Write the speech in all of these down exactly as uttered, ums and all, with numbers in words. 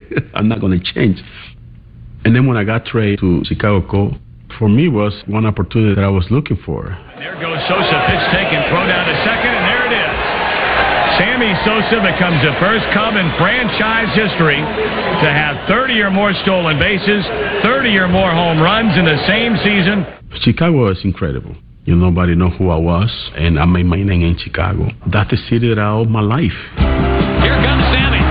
I'm not going to change. And then when I got traded to Chicago Cubs, for me was one opportunity that I was looking for. There goes Sosa, pitch taken, throw down to second, and there it is. Sammy Sosa becomes the first Cub in franchise history to have thirty or more stolen bases, thirty or more home runs in the same season. Chicago is incredible. You know, nobody know who I was, and I made my name in Chicago. That's the city that I owe my life. Here comes Sammy.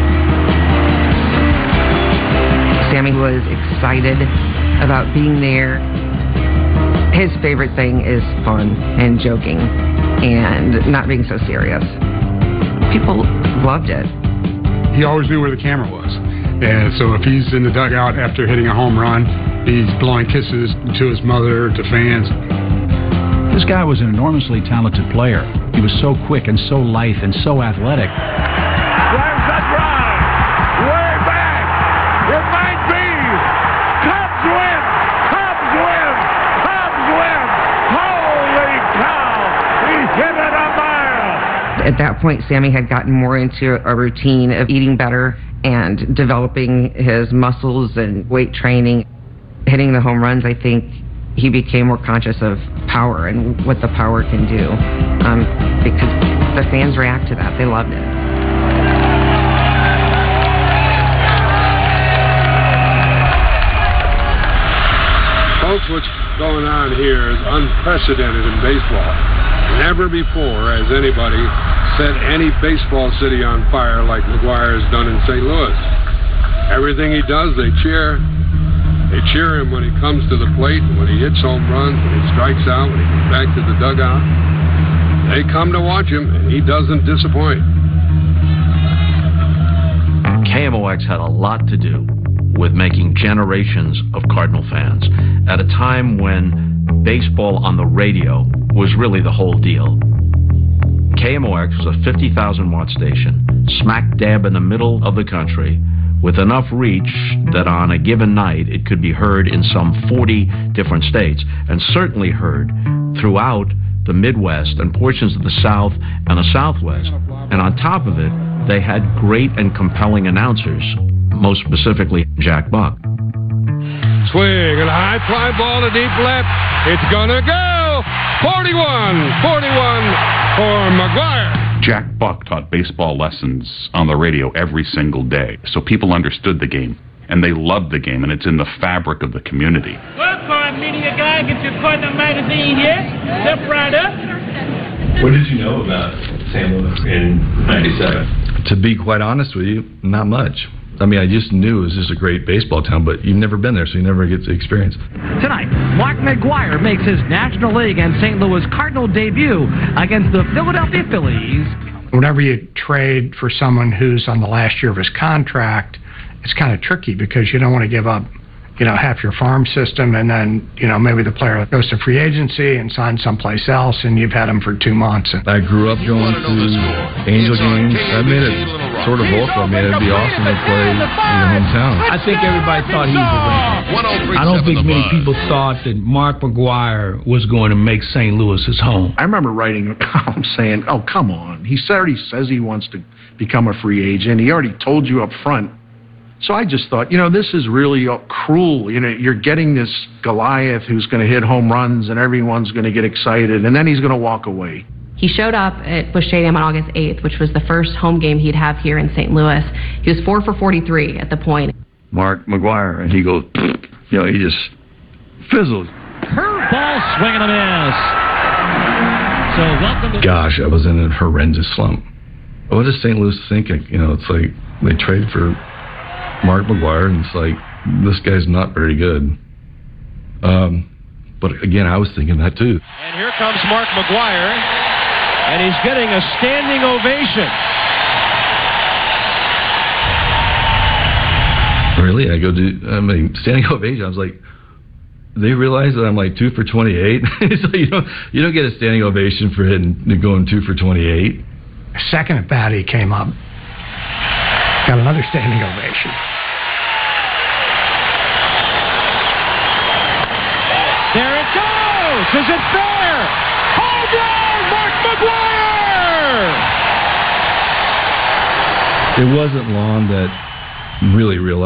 Sammy was excited about being there. His favorite thing is fun and joking and not being so serious. People loved it. He always knew where the camera was. And so if he's in the dugout after hitting a home run, he's blowing kisses to his mother, to fans. This guy was an enormously talented player. He was so quick and so lithe and so athletic. There's the drive. Way back. It might be. Cubs win. Cubs win. Cubs win. Holy cow. He hit it a mile. At that point, Sammy had gotten more into a routine of eating better and developing his muscles and weight training. Hitting the home runs, I think he became more conscious of power and what the power can do, um, because the fans react to that. They loved it. Folks, what's going on here is unprecedented in baseball. Never before has anybody set any baseball city on fire like McGwire has done in Saint Louis. Everything he does, they cheer. They cheer him when he comes to the plate, when he hits home runs, when he strikes out, when he goes back to the dugout. They come to watch him, and he doesn't disappoint. K M O X had a lot to do with making generations of Cardinal fans at a time when baseball on the radio was really the whole deal. K M O X was a fifty thousand watt station, smack dab in the middle of the country, with enough reach that on a given night it could be heard in some forty different states, and certainly heard throughout the Midwest and portions of the South and the Southwest. And on top of it, they had great and compelling announcers, most specifically Jack Buck. Swing and a high fly ball to deep left. It's gonna go! forty-one forty-one for McGwire. Jack Buck taught baseball lessons on the radio every single day, so people understood the game, and they loved the game, and it's in the fabric of the community. Work hard, media guy. Get your Cardinal magazine here. Step right up. What did you know about Saint Louis in ninety-seven? To be quite honest with you, not much. I mean, I just knew it was just a great baseball town, but you've never been there, so you never get to experience. Tonight, Mark McGwire makes his National League and Saint Louis Cardinal debut against the Philadelphia Phillies. Whenever you trade for someone who's on the last year of his contract, it's kind of tricky because you don't want to give up, you know, half your farm system, and then, you know, maybe the player goes to free agency and signs someplace else, and you've had him for two months. I grew up going to Angel games. I made it sort of vocal. I mean, it'd be awesome to play in the hometown. I think everybody thought he was a winner. I don't think many people thought that Mark McGwire was going to make Saint Louis his home. I remember writing a column saying, oh, come on. He already says he wants to become a free agent. He already told you up front. So I just thought, you know, this is really cruel. You know, you're getting this Goliath who's going to hit home runs and everyone's going to get excited, and then he's going to walk away. He showed up at Busch Stadium on August eighth, which was the first home game he'd have here in Saint Louis. He was four for forty-three at the point. Mark McGwire, and he goes, you know, he just fizzles. Curveball, swing and a miss. So welcome to... Gosh, I was in a horrendous slump. What is Saint Louis thinking? You know, it's like they traded for Mark McGwire, and it's like, this guy's not very good. Um, but again, I was thinking that too. And here comes Mark McGwire, and he's getting a standing ovation. Really? I go to, I mean, standing ovation. I was like, they realize that I'm like two for twenty-eight. So you don't, you don't get a standing ovation for hitting, going two for twenty-eight. Second at bat, he came up. Got another standing ovation. There it goes! Is it fair? Home run, Mark McGwire! It wasn't long that really realized